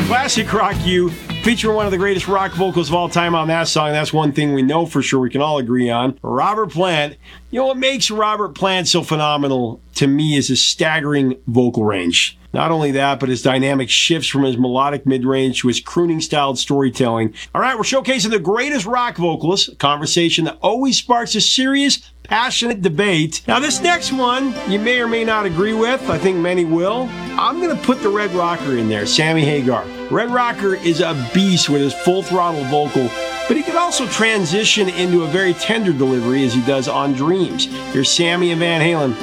Classic Rock You, featuring one of the greatest rock vocals of all time on that song. That's one thing we know for sure, we can all agree on. Robert Plant. You know what makes Robert Plant so phenomenal to me is his staggering vocal range. Not only that, but his dynamic shifts from his melodic mid-range to his crooning-styled storytelling. All right, we're showcasing the greatest rock vocalists, a conversation that always sparks a serious, passionate debate. Now, this next one, you may or may not agree with. I think many will. I'm going to put the Red Rocker in there, Sammy Hagar. Red Rocker is a beast with his full-throttle vocal, but he could also transition into a very tender delivery as he does on Dreams. Here's Sammy and Van Halen.